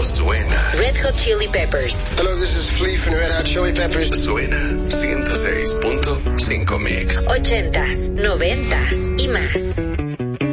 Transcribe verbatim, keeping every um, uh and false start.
suena. Red Hot Chili Peppers. Hello, this is Flea from Red Hot Chili Peppers. Suena ciento seis punto cinco Mix. Ochentas, noventas y más.